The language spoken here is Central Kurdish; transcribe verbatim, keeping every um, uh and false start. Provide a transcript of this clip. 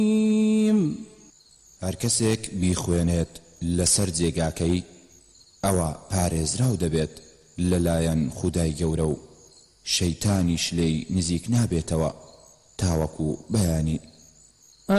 هەر کەسێک بیخوێنێت لەسەر جێگاکەی ئەوە پارێزراو دەبێت لەلایەن خودای گەورە و شەیتانیش لێی نزیک نابێتەوە تاوەکو بەیانی